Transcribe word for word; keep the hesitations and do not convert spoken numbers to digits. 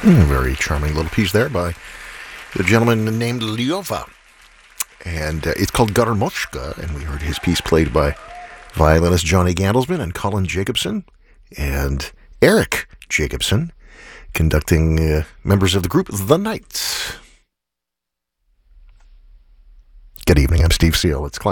Mm, very charming little piece there by the gentleman named Lyova. And uh, it's called Garmoshka, and we heard his piece played by violinist Johnny Gandelsman and Colin Jacobson and Eric Jacobson, conducting uh, members of the group The Knights. Good evening, I'm Steve Seal. It's